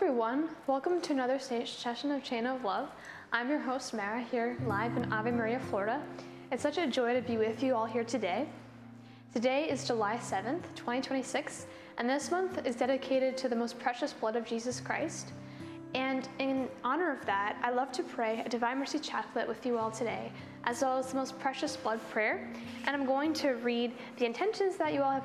everyone, welcome to another session of Chain of Love. I'm your host Mara here live in Ave Maria, Florida. It's such a joy to be with you all here today. Today is July 7th, 2026, and this month is dedicated to the most precious blood of Jesus Christ. And in honor of that, I love to pray a Divine Mercy Chaplet with you all today, as well as the most precious blood prayer. And I'm going to read the intentions that you all have